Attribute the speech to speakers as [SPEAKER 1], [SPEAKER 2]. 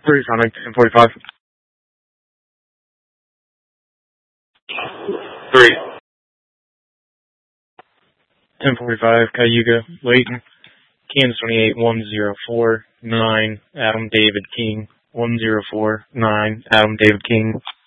[SPEAKER 1] 3 Sonic, 1045. 3. 1045, Cayuga, Layton. Kansas 28, 1049, Adam David King. 1049, Adam David King.